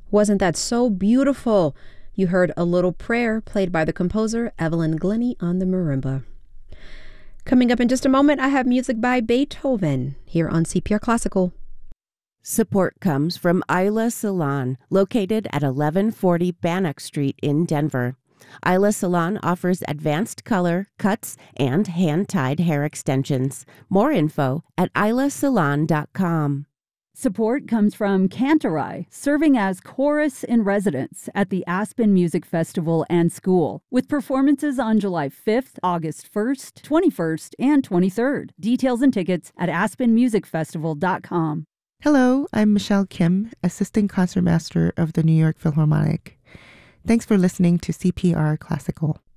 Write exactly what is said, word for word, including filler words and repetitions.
Wasn't that so beautiful? You heard A Little Prayer played by the composer Evelyn Glennie on the marimba. Coming up in just a moment, I have music by Beethoven here on C P R Classical. Support comes from Isla Salon, located at eleven forty Bannock Street in Denver. Isla Salon offers advanced color, cuts, and hand-tied hair extensions. More info at isla salon dot com. Support comes from Cantorai, serving as chorus in residence at the Aspen Music Festival and School, with performances on July fifth, August first, twenty-first, and twenty-third. Details and tickets at aspen music festival dot com. Hello, I'm Michelle Kim, Assistant Concertmaster of the New York Philharmonic. Thanks for listening to C P R Classical.